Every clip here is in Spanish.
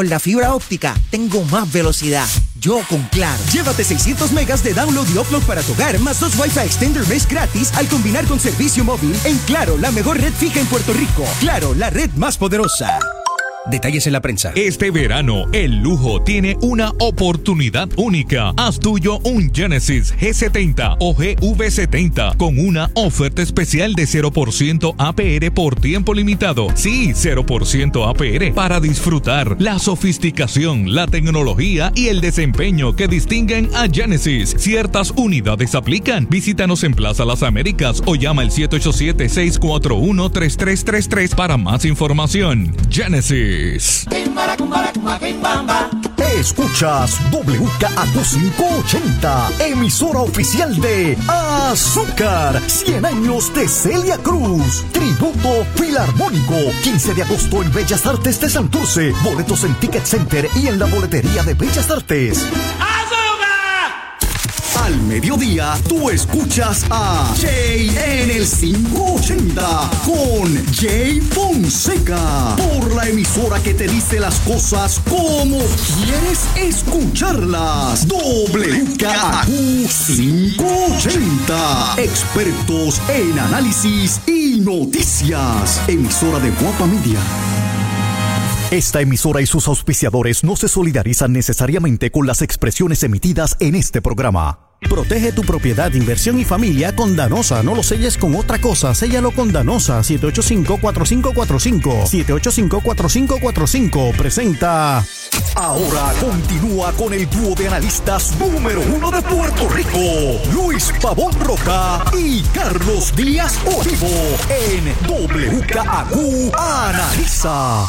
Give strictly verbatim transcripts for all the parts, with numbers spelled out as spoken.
Con la fibra óptica tengo más velocidad. Yo con Claro. Llévate seiscientos megas de download y upload para tu hogar, más dos Wi-Fi Extender Mesh gratis al combinar con servicio móvil en Claro, la mejor red fija en Puerto Rico. Claro, la red más poderosa. Detalles en la prensa. Este verano, el lujo tiene una oportunidad única. Haz tuyo un Genesis G setenta o G V setenta con una oferta especial de cero por ciento A P R por tiempo limitado. Sí, cero por ciento A P R para disfrutar la sofisticación, la tecnología y el desempeño que distinguen a Genesis. Ciertas unidades aplican. Visítanos en Plaza Las Américas o llama al siete ocho siete, seis cuatro uno, tres tres tres tres para más información. Genesis. Escuchas W K A Q quinientos ochenta, emisora oficial de Azúcar, cien años de Celia Cruz, tributo filarmónico, quince de agosto en Bellas Artes de Santurce, boletos en Ticket Center y en la boletería de Bellas Artes. Al mediodía, tú escuchas a Jay en el quinientos ochenta con Jay Fonseca por la emisora que te dice las cosas como quieres escucharlas. W K A Q quinientos ochenta, expertos en análisis y noticias. Emisora de Guapa Media. Esta emisora y sus auspiciadores no se solidarizan necesariamente con las expresiones emitidas en este programa. Protege tu propiedad, inversión y familia con Danosa. No lo selles con otra cosa, séllalo con Danosa. siete ocho cinco, cuatro cinco cuatro cinco. siete ocho cinco, cuatro cinco cuatro cinco. Presenta. Ahora continúa con el dúo de analistas número uno de Puerto Rico, Luis Pavón Roca y Carlos Díaz Olivo, en W K A Q Analiza.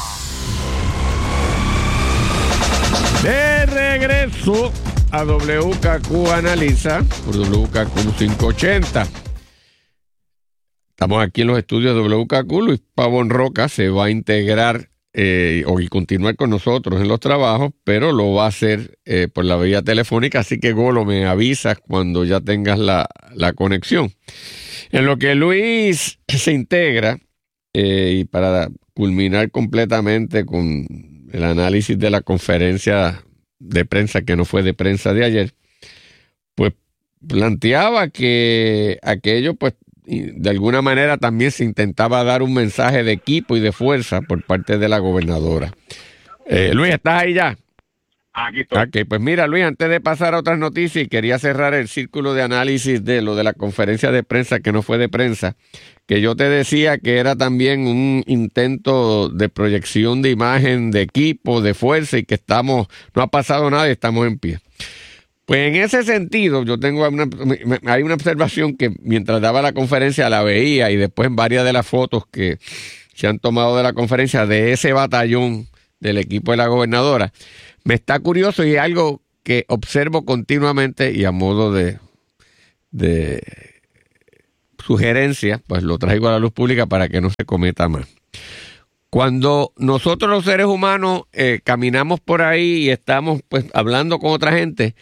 De regreso a W K Q Analiza por W K Q quinientos ochenta. Estamos aquí en los estudios de W K Q. Luis Pavón Roca se va a integrar eh, o y continuar con nosotros en los trabajos, pero lo va a hacer eh, por la vía telefónica, así que Golo, me avisas cuando ya tengas la, la conexión. En lo que Luis se integra eh, y para culminar completamente con el análisis de la conferencia de prensa que no fue de prensa de ayer, pues planteaba que aquello, pues, de alguna manera también se intentaba dar un mensaje de equipo y de fuerza por parte de la gobernadora. Eh, Luis, ¿estás ahí ya? Aquí estoy. Ok, pues mira, Luis, antes de pasar a otras noticias, quería cerrar el círculo de análisis de lo de la conferencia de prensa que no fue de prensa, que yo te decía que era también un intento de proyección de imagen, de equipo, de fuerza, y que estamos, no ha pasado nada y estamos en pie. Pues en ese sentido, yo tengo una, hay una observación que mientras daba la conferencia la veía, y después en varias de las fotos que se han tomado de la conferencia de ese batallón del equipo de la gobernadora, me está curioso y es algo que observo continuamente, y a modo de, de sugerencia, pues lo traigo a la luz pública para que no se cometa más. Cuando nosotros los seres humanos eh, caminamos por ahí y estamos pues hablando con otra gente,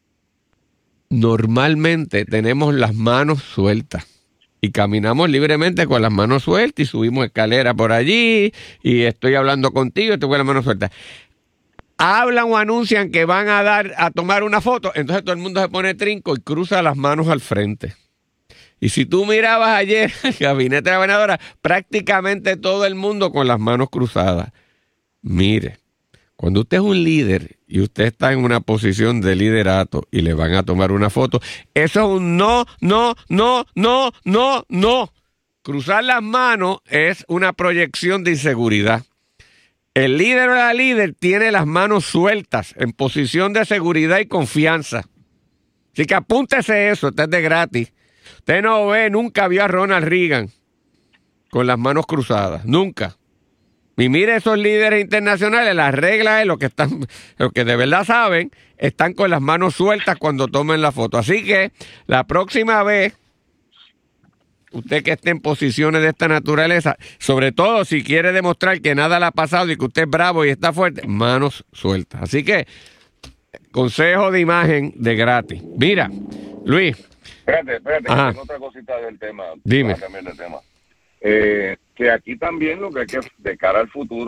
normalmente tenemos las manos sueltas y caminamos libremente con las manos sueltas y subimos escalera por allí y estoy hablando contigo y estoy con las manos sueltas. Hablan o anuncian que van a dar a tomar una foto, entonces todo el mundo se pone trinco y cruza las manos al frente. Y si tú mirabas ayer el gabinete de la gobernadora, prácticamente todo el mundo con las manos cruzadas. Mire, cuando usted es un líder y usted está en una posición de liderato y le van a tomar una foto, eso es un no, no, no, no, no, no. Cruzar las manos es una proyección de inseguridad. El líder o la líder tiene las manos sueltas en posición de seguridad y confianza. Así que apúntese eso, usted es de gratis. Usted no ve, nunca vio a Ronald Reagan con las manos cruzadas, nunca. Y mire esos líderes internacionales, las reglas es lo que están, lo que de verdad saben, están con las manos sueltas cuando tomen la foto. Así que la próxima vez, usted que esté en posiciones de esta naturaleza, sobre todo si quiere demostrar que nada le ha pasado y que usted es bravo y está fuerte, manos sueltas. Así que, consejo de imagen de gratis. Mira, Luis. Espérate, espérate, Ajá. tengo otra cosita del tema. Dime. Para cambiar de tema. Eh, que aquí también lo que hay que, de cara al futuro,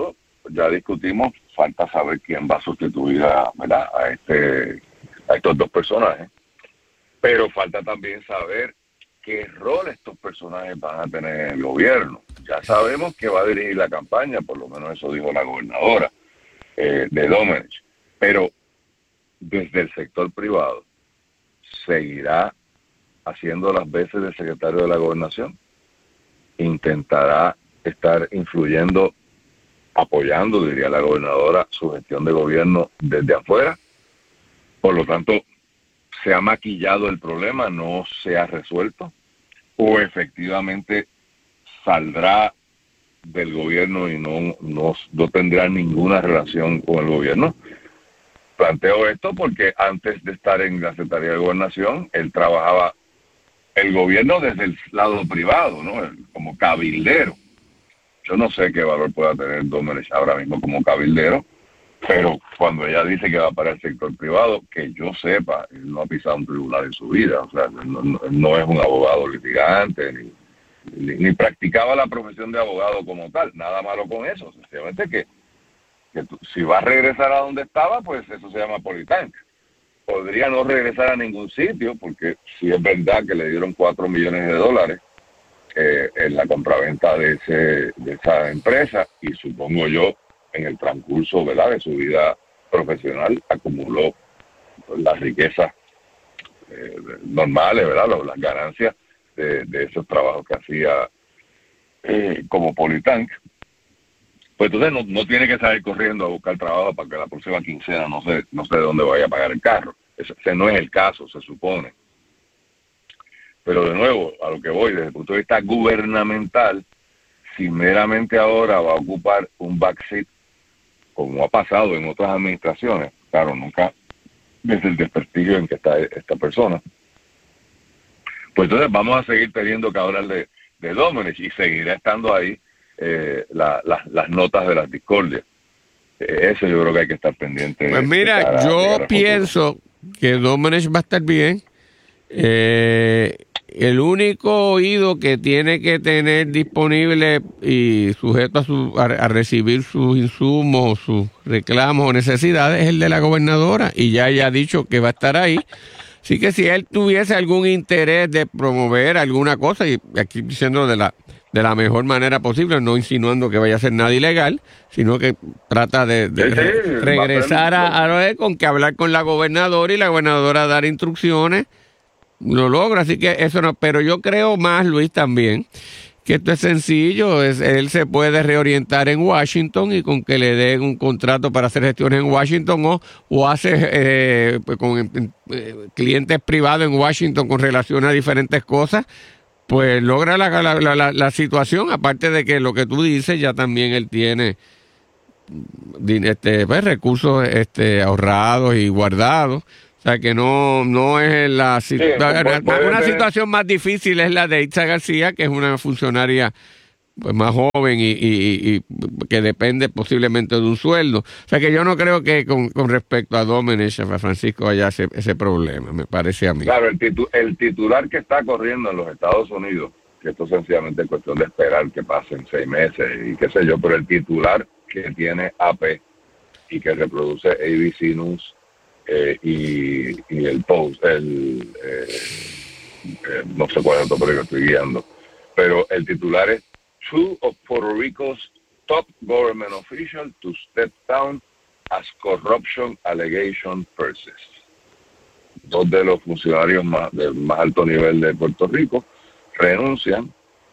ya discutimos, falta saber quién va a sustituir a, ¿verdad? a este a estos dos personajes, pero falta también saber qué rol estos personajes van a tener en el gobierno. Ya sabemos que va a dirigir la campaña, por lo menos eso dijo la gobernadora eh, de Domenech, pero desde el sector privado, ¿seguirá haciendo las veces de secretario de la gobernación? ¿Intentará estar influyendo, apoyando, diría la gobernadora, su gestión de gobierno desde afuera? Por lo tanto, ¿se ha maquillado el problema, no se ha resuelto? ¿O efectivamente saldrá del gobierno y no, no, no tendrá ninguna relación con el gobierno? Planteo esto porque antes de estar en la Secretaría de Gobernación, él trabajaba el gobierno desde el lado privado, ¿no? Como cabildero. Yo no sé qué valor pueda tener Domenech ahora mismo como cabildero, pero cuando ella dice que va para el sector privado, que yo sepa, él no ha pisado un tribunal en su vida, o sea, no, no, no es un abogado litigante, ni, ni, ni practicaba la profesión de abogado como tal, nada malo con eso, sencillamente que, que tú, si va a regresar a donde estaba, pues eso se llama politank. Podría no regresar a ningún sitio, porque si es verdad que le dieron cuatro millones de dólares eh, en la compraventa de, ese, de esa empresa, y supongo yo, en el transcurso, ¿verdad?, de su vida profesional, acumuló las riquezas eh, normales, ¿verdad?, las ganancias de, de esos trabajos que hacía eh, como politank. Pues entonces no, no tiene que salir corriendo a buscar trabajo para que la próxima quincena no sé, no sé de dónde vaya a pagar el carro. Ese, ese no es el caso, se supone. Pero de nuevo, a lo que voy, desde el punto de vista gubernamental, si meramente ahora va a ocupar un backseat, como ha pasado en otras administraciones, claro, nunca desde el desprestigio en que está esta persona, pues entonces vamos a seguir teniendo que hablar de, de Domenech y seguirá estando ahí eh, la, la, las notas de las discordias. Eh, eso yo creo que hay que estar pendiente. Pues mira, yo pienso que Domenech va a estar bien. Eh, el único oído que tiene que tener disponible y sujeto a, su, a, a recibir sus insumos, sus reclamos o necesidades es el de la gobernadora, y ya ella ha dicho que va a estar ahí. Así que si él tuviese algún interés de promover alguna cosa, y aquí diciendo de la de la mejor manera posible, no insinuando que vaya a hacer nada ilegal, sino que trata de, de sí, sí, regresar a, a, a con que hablar con la gobernadora y la gobernadora dar instrucciones, lo logra. Así que eso no, pero yo creo más, Luis, también, que esto es sencillo, es, él se puede reorientar en Washington y con que le den un contrato para hacer gestiones en Washington o, o hace eh, pues con eh, clientes privados en Washington con relación a diferentes cosas, pues logra la, la, la, la situación, aparte de que lo que tú dices, ya también él tiene este, pues, recursos este, ahorrados y guardados. O sea que no, no es la sí, una situación más difícil es la de Itza García, que es una funcionaria pues más joven y, y, y que depende posiblemente de un sueldo. O sea que yo no creo que con, con respecto a Domenech, a Francisco, haya ese, ese problema, me parece a mí. Claro, el, titu el titular que está corriendo en los Estados Unidos, que esto sencillamente es cuestión de esperar que pasen seis meses y qué sé yo, pero el titular que tiene A P y que reproduce A B C News eh, y, y el Post, el eh, eh, no sé cuál es el otro que estoy guiando, pero el titular es Two of Puerto Rico's top government officials to step down as corruption allegation persists. Dos de los funcionarios más de más alto nivel de Puerto Rico renuncian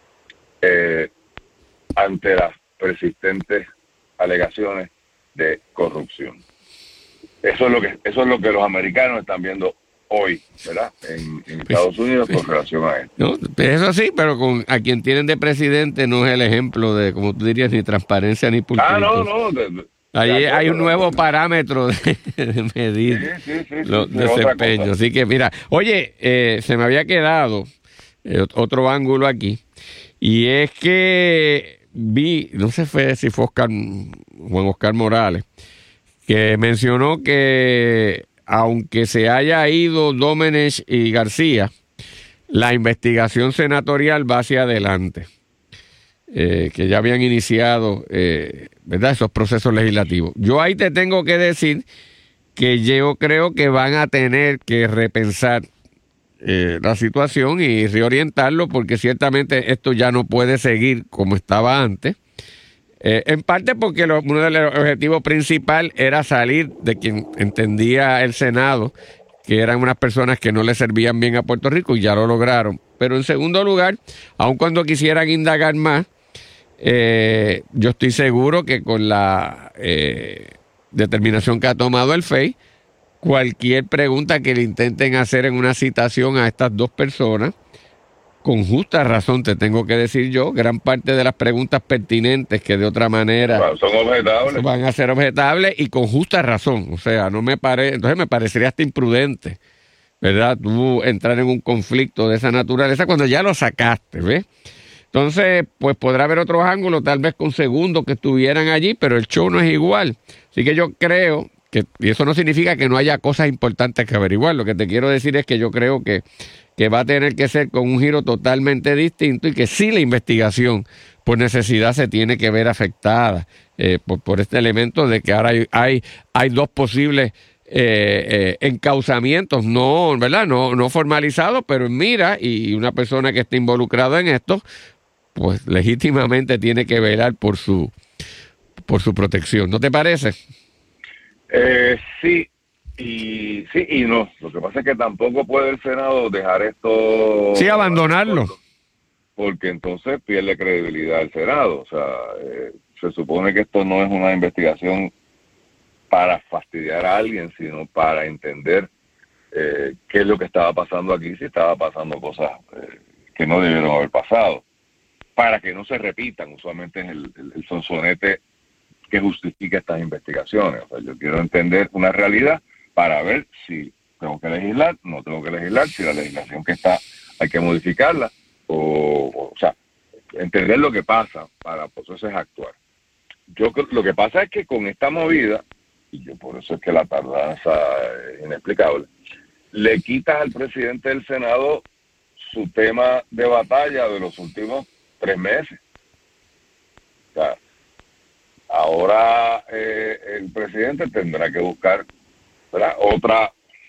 eh, ante las persistentes alegaciones de corrupción. Eso es lo que eso es lo que los americanos están viendo hoy, ¿verdad? En, en Estados Unidos con relación a esto. No, eso sí, pero con a quien tienen de presidente no es el ejemplo de, como tú dirías, ni transparencia ni pulcritud. Ah, no, no. De, de, Ahí hay un nuevo parámetro de, de medir sí, sí, sí, los sí, desempeños. Así que, mira, oye, eh, se me había quedado eh, otro ángulo aquí, y es que vi, no sé fue, si fue Oscar, Juan Oscar Morales, que mencionó que aunque se haya ido Domenech y García, la investigación senatorial va hacia adelante. eh, que ya habían iniciado, eh, ¿verdad?, esos procesos legislativos. Yo ahí te tengo que decir que yo creo que van a tener que repensar eh, la situación y reorientarlo, porque ciertamente esto ya no puede seguir como estaba antes. Eh, en parte porque lo, uno de los objetivos principales era salir de quien entendía el Senado, que eran unas personas que no le servían bien a Puerto Rico, y ya lo lograron. Pero en segundo lugar, aun cuando quisieran indagar más, eh, yo estoy seguro que con la eh, determinación que ha tomado el F E I, cualquier pregunta que le intenten hacer en una citación a estas dos personas, con justa razón te tengo que decir yo, gran parte de las preguntas pertinentes que de otra manera bueno, son objetables, van a ser objetables y con justa razón. O sea, no me pare, entonces me parecería hasta imprudente, ¿verdad?, tú entrar en un conflicto de esa naturaleza cuando ya lo sacaste, ¿ves? Entonces, pues podrá haber otros ángulos, tal vez con segundos que estuvieran allí, pero el show no es igual. Así que yo creo que, y eso no significa que no haya cosas importantes que averiguar, lo que te quiero decir es que yo creo que, que va a tener que ser con un giro totalmente distinto, y que sí la investigación por necesidad se tiene que ver afectada eh, por, por este elemento de que ahora hay, hay, hay dos posibles Eh, eh, encauzamientos, no, ¿verdad? No, no formalizados, pero mira, y una persona que esté involucrada en esto, pues legítimamente tiene que velar por su por su protección. ¿No te parece? Eh, sí, y sí y no. Lo que pasa es que tampoco puede el Senado dejar esto... Sí, abandonarlo. Porque entonces pierde credibilidad el Senado. O sea, eh, se supone que esto no es una investigación para fastidiar a alguien, sino para entender eh, qué es lo que estaba pasando aquí, si estaba pasando cosas eh, que no debieron haber pasado, para que no se repitan. Usualmente es el, el, el sonsonete que justifica estas investigaciones. O sea, yo quiero entender una realidad para ver si tengo que legislar, no tengo que legislar, si la legislación que está hay que modificarla, o, o, o sea, entender lo que pasa para entonces actuar. Yo lo que pasa es que con esta movida, y yo por eso es que la tardanza es inexplicable, le quitas al presidente del Senado su tema de batalla de los últimos tres meses. O sea, ahora eh, el presidente tendrá que buscar, ¿verdad?, otra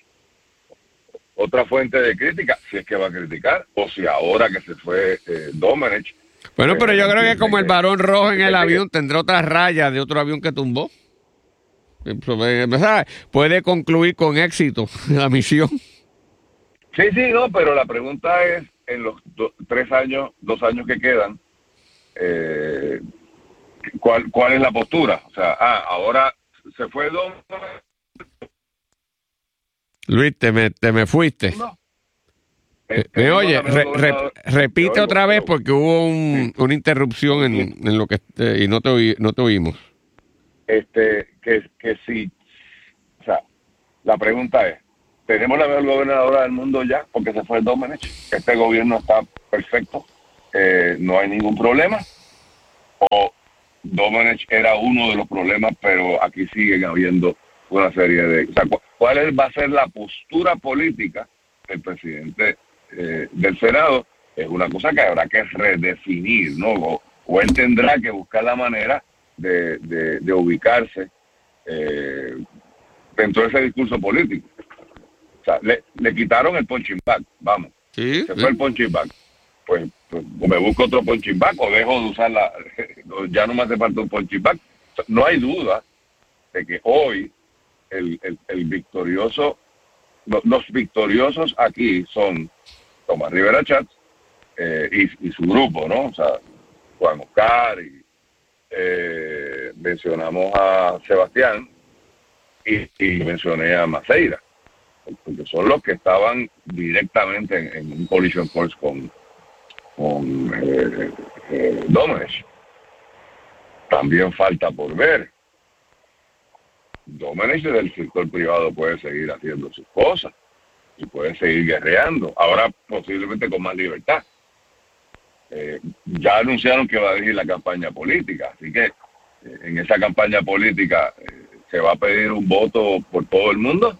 otra fuente de crítica, si es que va a criticar, o si ahora que se fue eh, Domenech. Bueno, pero eh, yo creo que como el varón rojo en el que, avión tendrá otras rayas de otro avión que tumbó. Puede concluir con éxito la misión. Sí, sí, no, pero la pregunta es, en los do, tres años, dos años que quedan, eh, ¿cuál, ¿cuál es la postura? O sea, ah, ahora se fue Don... Luis, te me, te me fuiste. No. Eh, me oye, re, re, repite oigo, otra vez pero, porque hubo un, sí. una interrupción en, Sí. en lo que eh, y no te oí, no te oímos. Este, que, que sí, o sea, la pregunta es, ¿tenemos la mejor gobernadora del mundo ya? Porque se fue Domenech, este gobierno está perfecto, eh, no hay ningún problema, o Domenech era uno de los problemas, pero aquí siguen habiendo una serie de... O sea, ¿cuál es, va a ser la postura política del presidente eh, del Senado? Es una cosa que habrá que redefinir, ¿no? O, o él tendrá que buscar la manera de, de, de ubicarse eh, dentro de ese discurso político. O sea, le, le quitaron el punching bag, vamos. Sí, se sí. fue el punching bag. Pues, pues o me busco otro punching bag o dejo de usarla. Ya no me hace falta un punching bag. O sea, no hay duda de que hoy el, el, el victorioso, los, los victoriosos aquí son Tomás Rivera Chatz eh, y, y su grupo, ¿no? O sea, Juan Oscar y eh, mencionamos a Sebastián y, y mencioné a Maceira, porque son los que estaban directamente en, en un collision course con, con eh, eh, Domenech. También falta por ver. Domenech del sector privado puede seguir haciendo sus cosas y puede seguir guerreando, ahora posiblemente con más libertad. Eh, ya anunciaron que va a dirigir la campaña política, así que eh, en esa campaña política eh, se va a pedir un voto por todo el mundo.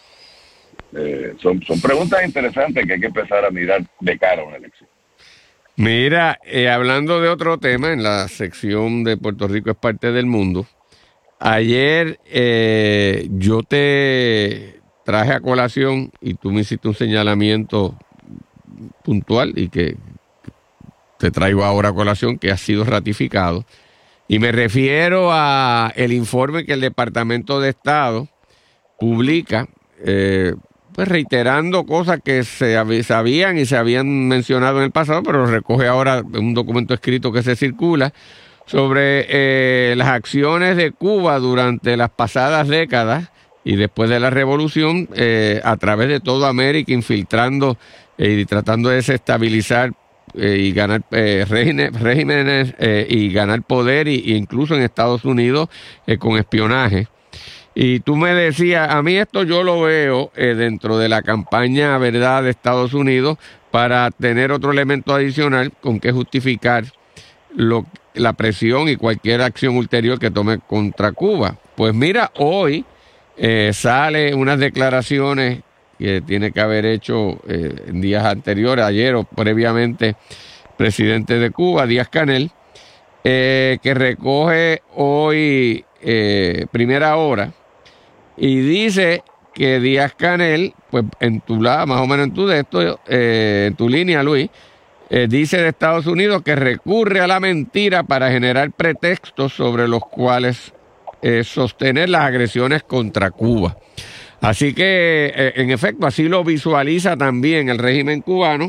Eh, son, son preguntas interesantes que hay que empezar a mirar de cara a una elección. Mira, eh, hablando de otro tema, en la sección de Puerto Rico es parte del mundo, ayer eh, yo te traje a colación y tú me hiciste un señalamiento puntual y que te traigo ahora a colación, que ha sido ratificado, y me refiero a el informe que el Departamento de Estado publica, eh, pues reiterando cosas que se hab- sabían y se habían mencionado en el pasado, pero recoge ahora un documento escrito que se circula sobre eh, las acciones de Cuba durante las pasadas décadas y después de la revolución, eh, a través de toda América, infiltrando eh, y tratando de desestabilizar eh, y ganar eh, regímenes, regímenes eh, y ganar poder, y, y incluso en Estados Unidos eh, con espionaje. Y tú me decías, a mí esto yo lo veo eh, dentro de la campaña, ¿verdad?, de Estados Unidos para tener otro elemento adicional con que justificar lo, la presión y cualquier acción ulterior que tome contra Cuba. Pues mira, hoy eh, sale unas declaraciones que tiene que haber hecho eh, en días anteriores, ayer o previamente, presidente de Cuba, Díaz-Canel, eh, que recoge hoy eh, primera hora, y dice que Díaz-Canel, pues en tu lado, más o menos en tu de esto, eh, en tu línea, Luis, eh, dice de Estados Unidos que recurre a la mentira para generar pretextos sobre los cuales eh, sostener las agresiones contra Cuba. Así que, eh, en efecto, así lo visualiza también el régimen cubano,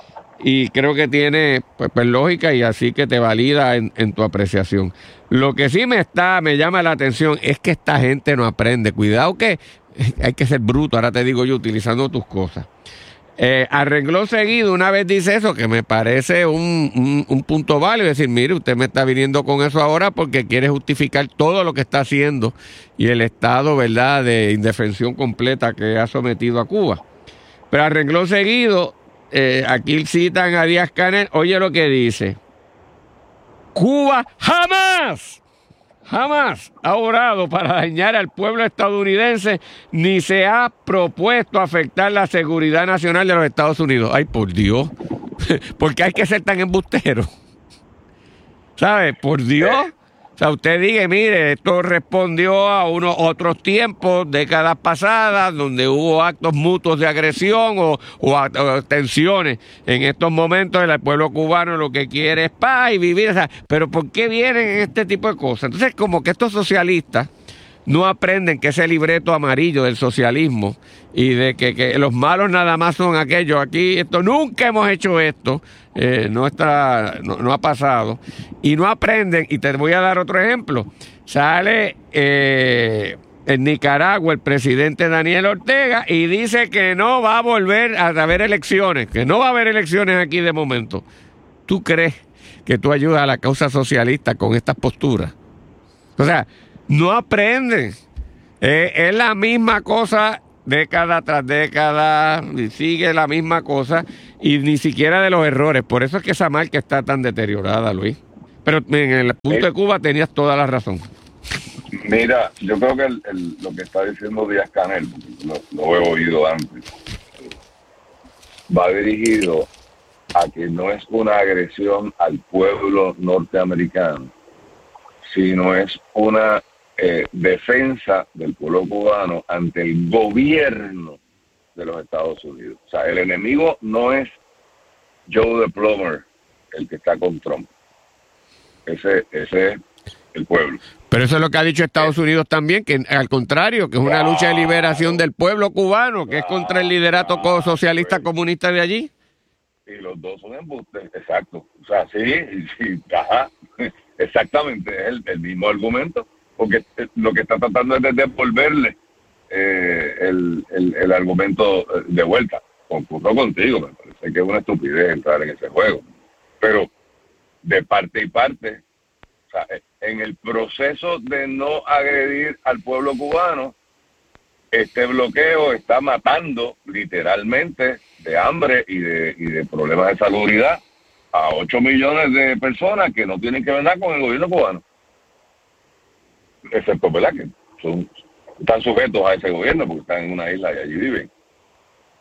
y creo que tiene pues, pues lógica, y así que te valida en, en tu apreciación. Lo que sí me está, me llama la atención es que esta gente no aprende. Cuidado que hay que ser bruto, ahora te digo yo, utilizando tus cosas. Eh, a renglón seguido, una vez dice eso, que me parece un, un, un punto válido, decir, mire, usted me está viniendo con eso ahora porque quiere justificar todo lo que está haciendo y el estado, ¿verdad?, de indefensión completa que ha sometido a Cuba. Pero a renglón seguido, eh, aquí citan a Díaz-Canel, oye lo que dice: Cuba jamás, jamás ha orado para dañar al pueblo estadounidense, ni se ha propuesto afectar la seguridad nacional de los Estados Unidos. Ay, por Dios, ¿por qué hay que ser tan embustero? ¿Sabe? Por Dios. O sea, usted diga, mire, esto respondió a unos otros tiempos, décadas pasadas, donde hubo actos mutuos de agresión o, o, a, o tensiones. En estos momentos el pueblo cubano lo que quiere es paz y vivir. O sea, pero ¿por qué vienen este tipo de cosas? Entonces, como que estos socialistas no aprenden que ese libreto amarillo del socialismo y de que, que los malos nada más son aquellos. Aquí esto nunca hemos hecho esto, eh, no está, no, no ha pasado, y no aprenden. Y te voy a dar otro ejemplo. Sale eh, en Nicaragua el presidente Daniel Ortega y dice que no va a volver a haber elecciones, que no va a haber elecciones aquí de momento. ¿Tú crees que tú ayudas a la causa socialista con estas posturas? O sea, no aprenden. Eh, es la misma cosa década tras década, y sigue la misma cosa, y ni siquiera de los errores. Por eso es que esa marca está tan deteriorada, Luis. Pero en el punto de Cuba tenías toda la razón. Mira, yo creo que el, el, lo que está diciendo Díaz-Canel, lo, lo he oído antes, va dirigido a que no es una agresión al pueblo norteamericano, sino es una eh, defensa del pueblo cubano ante el gobierno de los Estados Unidos. O sea, el enemigo no es Joe the Plumber, el que está con Trump. Ese, ese es el pueblo. Pero eso es lo que ha dicho Estados Unidos también, que al contrario, que es una lucha de liberación del pueblo cubano, que es contra el liderato socialista comunista de allí. Y los dos son embustes, exacto. O sea, sí, sí, ajá, exactamente, es el, el mismo argumento, porque lo que está tratando es de devolverle eh, el, el, el argumento de vuelta. Concurro contigo, me parece que es una estupidez entrar en ese juego. Pero de parte y parte, o sea, en el proceso de no agredir al pueblo cubano, este bloqueo está matando literalmente de hambre y de, y de problemas de salubridad a ocho millones de personas que no tienen que ver nada con el gobierno cubano. Excepto, ¿verdad?, que son, están sujetos a ese gobierno porque están en una isla y allí viven.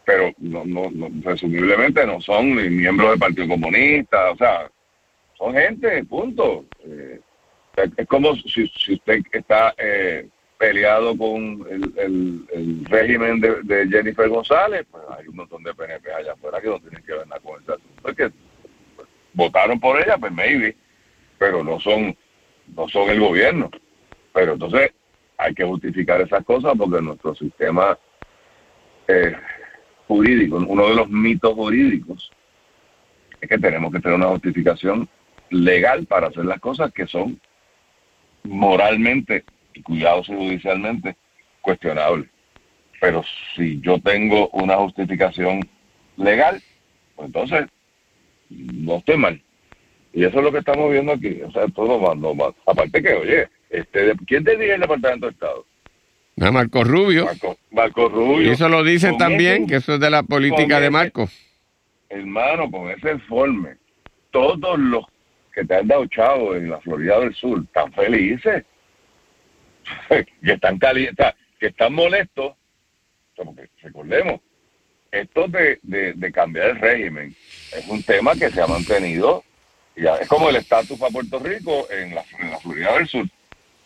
pero no, no, no, presumiblemente no son ni miembros del Partido Comunista, o sea, son gente, punto. Eh, es como si, si usted está eh, peleado con el, el, el régimen de, de Jennifer González, pues hay un montón de P N P allá afuera que no tienen que ver nada con ese asunto. Porque pues, votaron por ella, pues maybe, pero no son, no son el gobierno. Pero entonces hay que justificar esas cosas porque nuestro sistema eh, jurídico, uno de los mitos jurídicos, es que tenemos que tener una justificación legal para hacer las cosas que son moralmente y cuidados judicialmente cuestionables. Pero si yo tengo una justificación legal, pues entonces no estoy mal. Y eso es lo que estamos viendo aquí. O sea, todo va, no va. Aparte que, oye, este, ¿quién te dirige el Departamento de Estado? No, Marco Rubio. Marco, Marco Rubio. Y eso lo dicen con también, ese, que eso es de la política de Marco. Ese, hermano, con ese informe, todos los que te han dado chavo en la Florida del Sur están felices, que están calientes, que están molestos, porque recordemos, esto de, de, de cambiar el régimen es un tema que se ha mantenido, ya es como el estatus para Puerto Rico en la, en la Florida del Sur,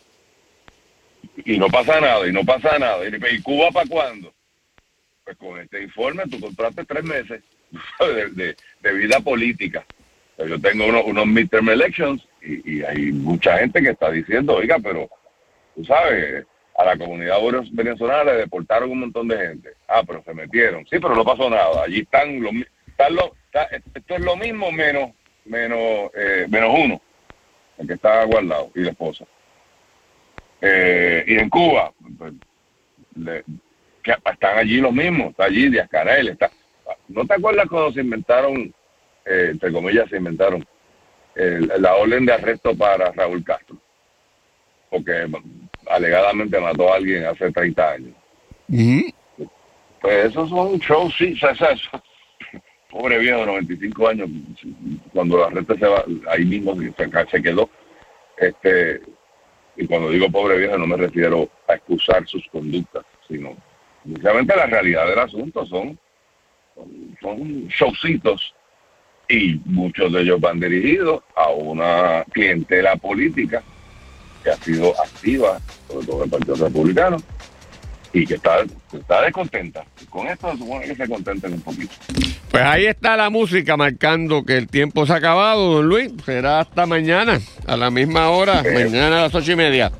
y no pasa nada, y no pasa nada, y, ¿y Cuba para cuándo? Pues con este informe tú contraste tres meses de, de, de vida política. Yo tengo unos, unos midterm elections y, y hay mucha gente que está diciendo, oiga, pero tú sabes, a la comunidad venezolana le deportaron un montón de gente. Ah, pero se metieron. Sí, pero no pasó nada. Allí están los, están los está, esto es lo mismo menos menos eh, menos uno, el que está guardado y la esposa. Eh, y en Cuba, pues, le, que están allí los mismos. Está allí Díaz Canel. Está, ¿no te acuerdas cuando se inventaron? Eh, entre comillas se inventaron el, la orden de arresto para Raúl Castro porque alegadamente mató a alguien hace treinta años. ¿Mm? Pues esos son shows, sí, o sea, eso, pobre viejo de noventa y cinco años, cuando lo arresta se va, ahí mismo se, se quedó. Este, y cuando digo pobre viejo no me refiero a excusar sus conductas, sino precisamente la realidad del asunto. Son son, son showcitos, y muchos de ellos van dirigidos a una clientela política que ha sido activa, sobre todo el Partido Republicano, y que está, está descontenta. Con esto se supone que se contenten un poquito. Pues ahí está la música marcando que el tiempo se ha acabado, don Luis. Será hasta mañana, a la misma hora, eh, mañana a las ocho y media.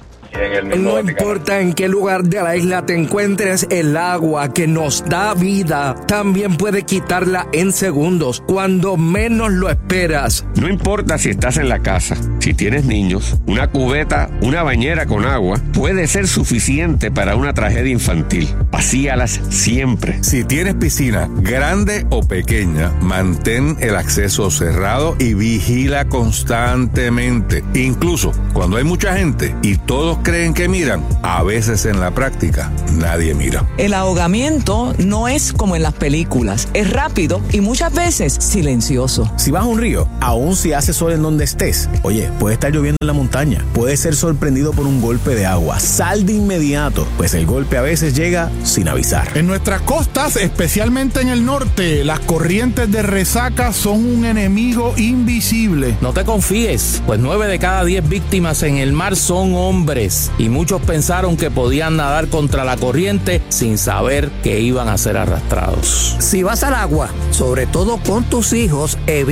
No importa en qué lugar de la isla te encuentres, el agua que nos da vida también puede quitarla en segundos, cuando menos lo esperas. No importa si estás en la casa, si tienes niños, una cubeta, una bañera con agua puede ser suficiente para una tragedia infantil. Vacíalas siempre. Si tienes piscina, grande o pequeña, mantén el acceso cerrado y vigila constantemente. Incluso cuando hay mucha gente y todos creen que miran, a veces en la práctica nadie mira. El ahogamiento no es como en las películas, es rápido y muchas veces silencioso. Si vas a un río, aun si hace sol en donde estés, oye, puede estar lloviendo en la montaña, puedes ser sorprendido por un golpe de agua. Sal de inmediato, pues el golpe a veces llega sin avisar. En nuestras costas, especialmente en el norte, las corrientes de resaca son un enemigo invisible. No te confíes, pues nueve de cada diez víctimas en el mar son hombres. Y muchos pensaron que podían nadar contra la corriente sin saber que iban a ser arrastrados. Si vas al agua, sobre todo con tus hijos, evita